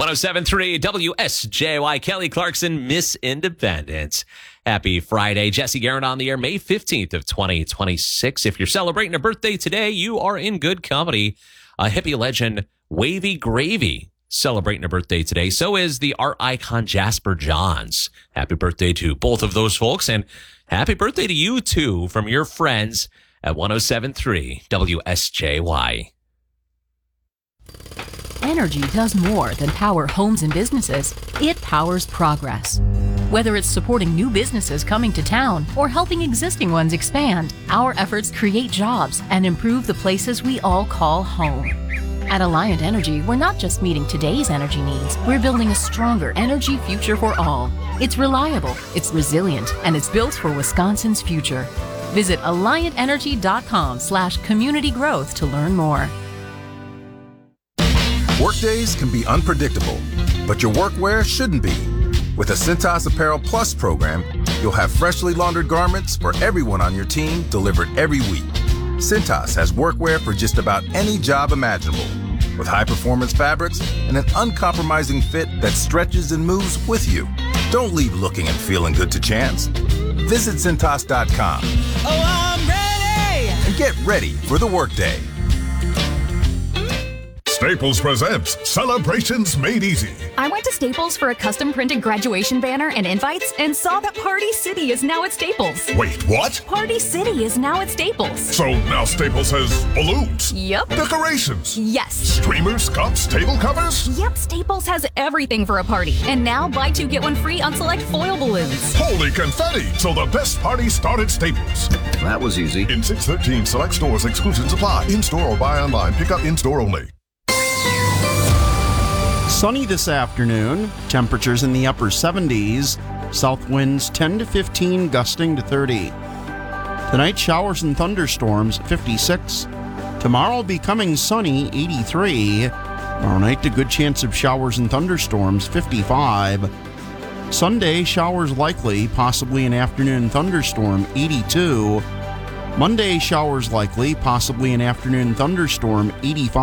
107.3 WSJY, Kelly Clarkson, Miss Independence. Happy Friday. Jesse Garrett on the air, May 15th of 2026. If you're celebrating a birthday today, you are in good company. A hippie legend, Wavy Gravy, celebrating a birthday today. So is the art icon Jasper Johns. Happy birthday to both of those folks. And happy birthday to you, too, from your friends at 107.3 WSJY. Energy does more than power homes and businesses. It powers progress. Whether it's supporting new businesses coming to town or helping existing ones expand, our efforts create jobs and improve the places we all call home. At Alliant Energy, we're not just meeting today's energy needs, we're building a stronger energy future for all. It's reliable, it's resilient, and it's built for Wisconsin's future. Visit alliantenergy.com/community growth to learn more. Workdays can be unpredictable, but your workwear shouldn't be. With the Cintas Apparel Plus program, you'll have freshly laundered garments for everyone on your team delivered every week. Cintas has workwear for just about any job imaginable, with high-performance fabrics and an uncompromising fit that stretches and moves with you. Don't leave looking and feeling good to chance. Visit Cintas.com. Oh, I'm ready! And get ready for the workday. Staples presents Celebrations Made Easy. I went to Staples for a custom printed graduation banner and invites and saw that Party City is now at Staples. Wait, what? Party City is now at Staples. So now Staples has balloons? Yep. Decorations? Yes. Streamers, cups, table covers? Yep, Staples has everything for a party. And now buy two, get one free on select foil balloons. Holy confetti! So the best party started at Staples. That was easy. In 613 select stores, exclusions apply. In-store or buy online. Pick up in-store only. Sunny this afternoon, temperatures in the upper 70s, south winds 10 to 15, gusting to 30. Tonight, showers and thunderstorms, 56. Tomorrow, becoming sunny, 83. Tomorrow night, a good chance of showers and thunderstorms, 55. Sunday, showers likely, possibly an afternoon thunderstorm, 82. Monday, showers likely, possibly an afternoon thunderstorm, 85.